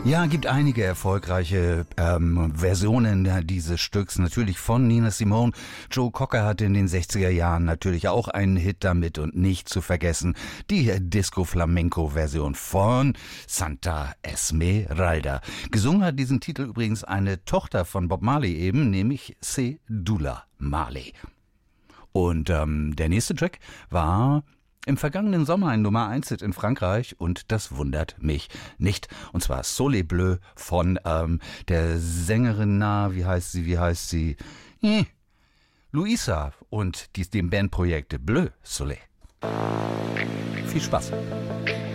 Ja, gibt einige erfolgreiche Versionen dieses Stücks. Natürlich von Nina Simone. Joe Cocker hatte in den 60er Jahren natürlich auch einen Hit damit und nicht zu vergessen die Disco-Flamenco-Version von Santa Esmeralda. Gesungen hat diesen Titel übrigens eine Tochter von Bob Marley eben, nämlich Cedula Marley. Und der nächste Track war im vergangenen Sommer ein Nummer 1 Hit in Frankreich und das wundert mich nicht. Und zwar Soleil Bleu von der Sängerin, wie heißt sie? Luisa und dem Bandprojekt Bleu Soleil. Viel Spaß.